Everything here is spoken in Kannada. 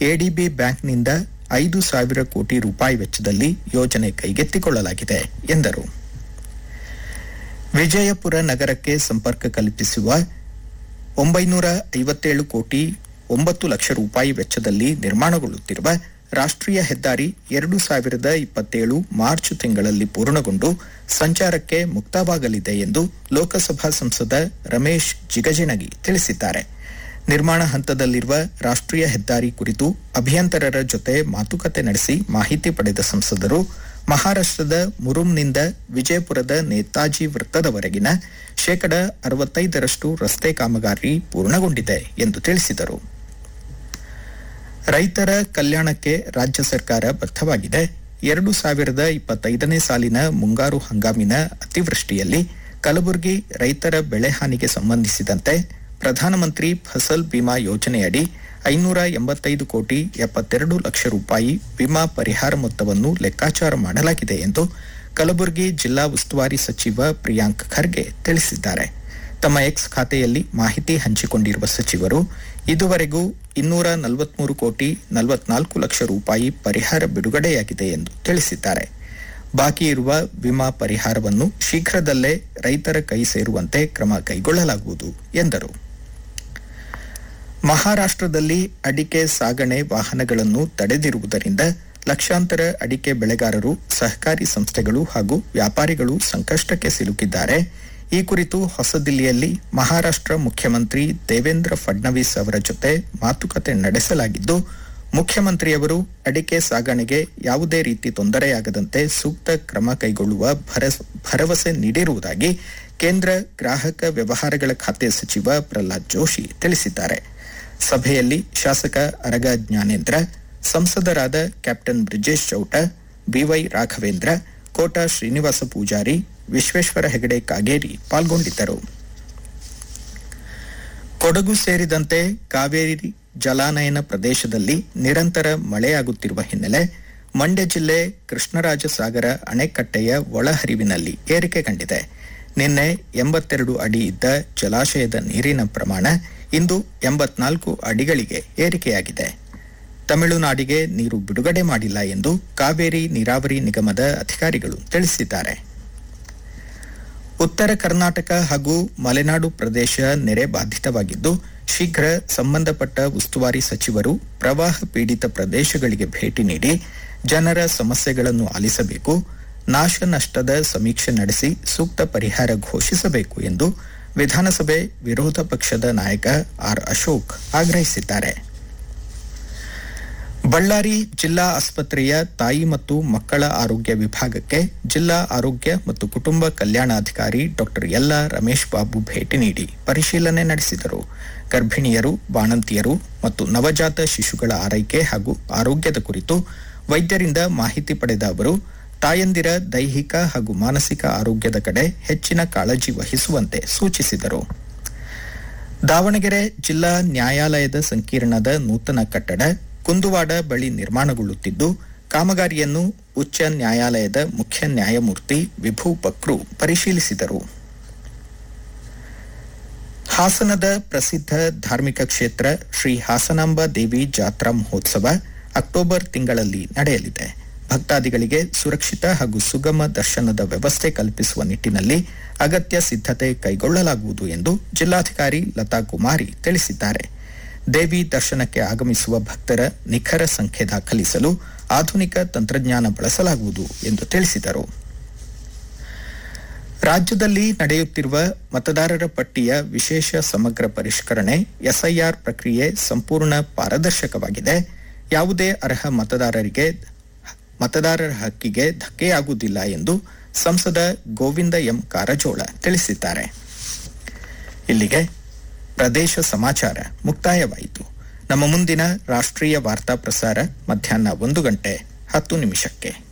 ಎಡಿಬಿ ಬ್ಯಾಂಕ್ನಿಂದ 5,000 ಕೋಟಿ ರೂಪಾಯಿ ವೆಚ್ಚದಲ್ಲಿ ಯೋಜನೆ ಕೈಗೆತ್ತಿಕೊಳ್ಳಲಾಗಿದೆ ಎಂದರು. ವಿಜಯಪುರ ನಗರಕ್ಕೆ ಸಂಪರ್ಕ ಕಲ್ಪಿಸುವ 957 ಕೋಟಿ 9 ಲಕ್ಷ ರೂಪಾಯಿ ವೆಚ್ಚದಲ್ಲಿ ನಿರ್ಮಾಣಗೊಳ್ಳುತ್ತಿರುವ ರಾಷ್ಟ್ರೀಯ ಹೆದ್ದಾರಿ 2027 ಮಾರ್ಚ್ ತಿಂಗಳಲ್ಲಿ ಪೂರ್ಣಗೊಂಡು ಸಂಚಾರಕ್ಕೆ ಮುಕ್ತವಾಗಲಿದೆ ಎಂದು ಲೋಕಸಭಾ ಸಂಸದ ರಮೇಶ್ ಜಿಗಜಿಣಗಿ ತಿಳಿಸಿದ್ದಾರೆ. ನಿರ್ಮಾಣ ಹಂತದಲ್ಲಿರುವ ರಾಷ್ಟ್ರೀಯ ಹೆದ್ದಾರಿ ಕುರಿತು ಅಭಿಯಂತರರ ಜೊತೆ ಮಾತುಕತೆ ನಡೆಸಿ ಮಾಹಿತಿ ಪಡೆದ ಸಂಸದರು ಮಹಾರಾಷ್ಟ್ರದ ಮುರುಮ್ನಿಂದ ವಿಜಯಪುರದ ನೇತಾಜಿ ವೃತ್ತದವರೆಗಿನ 65% ರಸ್ತೆ ಕಾಮಗಾರಿ ಪೂರ್ಣಗೊಂಡಿದೆ ಎಂದು ತಿಳಿಸಿದರು. ರೈತರ ಕಲ್ಯಾಣಕ್ಕೆ ರಾಜ್ಯ ಸರ್ಕಾರ ಬದ್ಧವಾಗಿದೆ. 2025ನೇ ಸಾಲಿನ ಮುಂಗಾರು ಹಂಗಾಮಿನ ಅತಿವೃಷ್ಟಿಯಲ್ಲಿ ಕಲಬುರಗಿ ರೈತರ ಬೆಳೆ ಹಾನಿಗೆ ಸಂಬಂಧಿಸಿದಂತೆ ಪ್ರಧಾನಮಂತ್ರಿ ಫಸಲ್ ಬಿಮಾ ಯೋಜನೆಯಡಿ 585 ಕೋಟಿ 72 ಲಕ್ಷ ರೂಪಾಯಿ ವಿಮಾ ಪರಿಹಾರ ಮೊತ್ತವನ್ನು ಲೆಕ್ಕಾಚಾರ ಮಾಡಲಾಗಿದೆ ಎಂದು ಕಲಬುರಗಿ ಜಿಲ್ಲಾ ಉಸ್ತುವಾರಿ ಸಚಿವ ಪ್ರಿಯಾಂಕ್ ಖರ್ಗೆ ತಿಳಿಸಿದ್ದಾರೆ. ತಮ್ಮ ಎಕ್ಸ್ ಖಾತೆಯಲ್ಲಿ ಮಾಹಿತಿ ಹಂಚಿಕೊಂಡಿರುವ ಸಚಿವರು ಇದುವರೆಗೂ 243 ಕೋಟಿ 44 ಲಕ್ಷ ರೂಪಾಯಿ ಪರಿಹಾರ ಬಿಡುಗಡೆಯಾಗಿದೆ ಎಂದು ತಿಳಿಸಿದ್ದಾರೆ. ಬಾಕಿ ಇರುವ ವಿಮಾ ಪರಿಹಾರವನ್ನು ಶೀಘ್ರದಲ್ಲೇ ರೈತರ ಕೈ ಸೇರುವಂತೆ ಕ್ರಮ ಕೈಗೊಳ್ಳಲಾಗುವುದು ಎಂದರು. ಮಹಾರಾಷ್ಟ್ರದಲ್ಲಿ ಅಡಿಕೆ ಸಾಗಣೆ ವಾಹನಗಳನ್ನು ತಡೆದಿರುವುದರಿಂದ ಲಕ್ಷಾಂತರ ಅಡಿಕೆ ಬೆಳೆಗಾರರು, ಸಹಕಾರಿ ಸಂಸ್ಥೆಗಳು ಹಾಗೂ ವ್ಯಾಪಾರಿಗಳು ಸಂಕಷ್ಟಕ್ಕೆ ಸಿಲುಕಿದ್ದಾರೆ. ಈ ಕುರಿತು ಹೊಸದಿಲ್ಲಿಯಲ್ಲಿ ಮಹಾರಾಷ್ಟ್ರ ಮುಖ್ಯಮಂತ್ರಿ ದೇವೇಂದ್ರ ಫಡ್ನವೀಸ್ ಅವರ ಜೊತೆ ಮಾತುಕತೆ ನಡೆಸಲಾಗಿದ್ದು, ಮುಖ್ಯಮಂತ್ರಿಯವರು ಅಡಿಕೆ ಸಾಗಣೆಗೆ ಯಾವುದೇ ರೀತಿ ತೊಂದರೆಯಾಗದಂತೆ ಸೂಕ್ತ ಕ್ರಮ ಕೈಗೊಳ್ಳುವ ಭರವಸೆ ನೀಡಿರುವುದಾಗಿ ಕೇಂದ್ರ ಗ್ರಾಹಕ ವ್ಯವಹಾರಗಳ ಖಾತೆ ಸಚಿವ ಪ್ರಹ್ಲಾದ್ ಜೋಶಿ ತಿಳಿಸಿದ್ದಾರೆ. ಸಭೆಯಲ್ಲಿ ಶಾಸಕ ಅರಗ ಜ್ಞಾನೇಂದ್ರ, ಸಂಸದರಾದ ಕ್ಯಾಪ್ಟನ್ ಬ್ರಿಜೇಶ್ ಚೌಟ, ಬಿವೈ ರಾಘವೇಂದ್ರ, ಕೋಟ ಶ್ರೀನಿವಾಸ ಪೂಜಾರಿ, ವಿಶ್ವೇಶ್ವರ ಹೆಗಡೆ ಕಾಗೇರಿ ಪಾಲ್ಗೊಂಡಿದ್ದರು. ಕೊಡಗು ಸೇರಿದಂತೆ ಕಾವೇರಿ ಜಲಾನಯನ ಪ್ರದೇಶದಲ್ಲಿ ನಿರಂತರ ಮಳೆಯಾಗುತ್ತಿರುವ ಹಿನ್ನೆಲೆ ಮಂಡ್ಯ ಜಿಲ್ಲೆ ಕೃಷ್ಣರಾಜ ಸಾಗರ ಅಣೆಕಟ್ಟೆಯ ಒಳಹರಿವಿನಲ್ಲಿ ಏರಿಕೆ ಕಂಡಿದೆ. ನಿನ್ನೆ 82 ಅಡಿ ಇದ್ದ ಜಲಾಶಯದ ನೀರಿನ ಪ್ರಮಾಣ ಇಂದು 84 ಅಡಿಗಳಿಗೆ ಏರಿಕೆಯಾಗಿದೆ. ತಮಿಳುನಾಡಿಗೆ ನೀರು ಬಿಡುಗಡೆ ಮಾಡಿಲ್ಲ ಎಂದು ಕಾವೇರಿ ನೀರಾವರಿ ನಿಗಮದ ಅಧಿಕಾರಿಗಳು ತಿಳಿಸಿದ್ದಾರೆ. ಉತ್ತರ ಕರ್ನಾಟಕ ಹಾಗೂ ಮಲೆನಾಡು ಪ್ರದೇಶ ನೆರೆ ಬಾಧಿತವಾಗಿದ್ದು, ಶೀಘ್ರ ಸಂಬಂಧಪಟ್ಟ ಉಸ್ತುವಾರಿ ಸಚಿವರು ಪ್ರವಾಹ ಪೀಡಿತ ಪ್ರದೇಶಗಳಿಗೆ ಭೇಟಿ ನೀಡಿ ಜನರ ಸಮಸ್ಯೆಗಳನ್ನು ಆಲಿಸಬೇಕು, ನಾಶ ನಷ್ಟದ ಸಮೀಕ್ಷೆ ನಡೆಸಿ ಸೂಕ್ತ ಪರಿಹಾರ ಘೋಷಿಸಬೇಕು ಎಂದು ವಿಧಾನಸಭೆ ವಿರೋಧ ಪಕ್ಷದ ನಾಯಕ ಆರ್ ಅಶೋಕ್ ಆಗ್ರಹಿಸಿದ್ದಾರೆ. ಬಳ್ಳಾರಿ ಜಿಲ್ಲಾ ಆಸ್ಪತ್ರೆಯ ತಾಯಿ ಮತ್ತು ಮಕ್ಕಳ ಆರೋಗ್ಯ ವಿಭಾಗಕ್ಕೆ ಜಿಲ್ಲಾ ಆರೋಗ್ಯ ಮತ್ತು ಕುಟುಂಬ ಕಲ್ಯಾಣಾಧಿಕಾರಿ ಡಾ ಯಲ್ಲಾ ರಮೇಶ್ ಬಾಬು ಭೇಟಿ ನೀಡಿ ಪರಿಶೀಲನೆ ನಡೆಸಿದರು. ಗರ್ಭಿಣಿಯರು, ಬಾಣಂತಿಯರು ಮತ್ತು ನವಜಾತ ಶಿಶುಗಳ ಆರೈಕೆ ಹಾಗೂ ಆರೋಗ್ಯದ ಕುರಿತು ವೈದ್ಯರಿಂದ ಮಾಹಿತಿ ಪಡೆದ ಅವರು ತಾಯಂದಿರ ದೈಹಿಕ ಹಾಗೂ ಮಾನಸಿಕ ಆರೋಗ್ಯದ ಕಡೆ ಹೆಚ್ಚಿನ ಕಾಳಜಿ ವಹಿಸುವಂತೆ ಸೂಚಿಸಿದರು. ದಾವಣಗೆರೆ ಜಿಲ್ಲಾ ನ್ಯಾಯಾಲಯದ ಸಂಕೀರ್ಣದ ನೂತನ ಕಟ್ಟಡ ಕುಂದುವಾಡ ಬಳಿ ನಿರ್ಮಾಣಗೊಳ್ಳುತ್ತಿದ್ದು, ಕಾಮಗಾರಿಯನ್ನು ಉಚ್ಚ ನ್ಯಾಯಾಲಯದ ಮುಖ್ಯ ನ್ಯಾಯಮೂರ್ತಿ ವಿಭು ಬಕ್ರು ಪರಿಶೀಲಿಸಿದರು. ಹಾಸನದ ಪ್ರಸಿದ್ಧ ಧಾರ್ಮಿಕ ಕ್ಷೇತ್ರ ಶ್ರೀ ಹಾಸನಾಂಬ ದೇವಿ ಜಾತ್ರಾ ಮಹೋತ್ಸವ ಅಕ್ಟೋಬರ್ ತಿಂಗಳಲ್ಲಿ ನಡೆಯಲಿದೆ. ಭಕ್ತಾದಿಗಳಿಗೆ ಸುರಕ್ಷಿತ ಹಾಗೂ ಸುಗಮ ದರ್ಶನದ ವ್ಯವಸ್ಥೆ ಕಲ್ಪಿಸುವ ನಿಟ್ಟಿನಲ್ಲಿ ಅಗತ್ಯ ಸಿದ್ಧತೆ ಕೈಗೊಳ್ಳಲಾಗುವುದು ಎಂದು ಜಿಲ್ಲಾಧಿಕಾರಿ ಲತಾ ಕುಮಾರಿ ತಿಳಿಸಿದ್ದಾರೆ. ದೇವಿ ದರ್ಶನಕ್ಕೆ ಆಗಮಿಸುವ ಭಕ್ತರ ನಿಖರ ಸಂಖ್ಯೆ ದಾಖಲಿಸಲು ಆಧುನಿಕ ತಂತ್ರಜ್ಞಾನ ಬಳಸಲಾಗುವುದು ಎಂದು ತಿಳಿಸಿದರು. ರಾಜ್ಯದಲ್ಲಿ ನಡೆಯುತ್ತಿರುವ ಮತದಾರರ ಪಟ್ಟಿಯ ವಿಶೇಷ ಸಮಗ್ರ ಪರಿಷ್ಕರಣೆ ಎಸ್ಐಆರ್ ಪ್ರಕ್ರಿಯೆ ಸಂಪೂರ್ಣ ಪಾರದರ್ಶಕವಾಗಿದೆ. ಯಾವುದೇ ಅರ್ಹ ಮತದಾರರ ಹಕ್ಕಿಗೆ ಧಕ್ಕೆಯಾಗುವುದಿಲ್ಲ ಎಂದು ಸಂಸದ ಗೋವಿಂದ ಎಂ ಕಾರಜೋಳ ತಿಳಿಸಿದ್ದಾರೆ. ಇಲ್ಲಿಗೆ ಪ್ರದೇಶ ಸಮಾಚಾರ ಮುಕ್ತಾಯವಾಯಿತು. ನಮ್ಮ ಮುಂದಿನ ರಾಷ್ಟ್ರೀಯ ವಾರ್ತಾ ಪ್ರಸಾರ ಮಧ್ಯಾಹ್ನ 1:10 ನಿಮಿಷಕ್ಕೆ.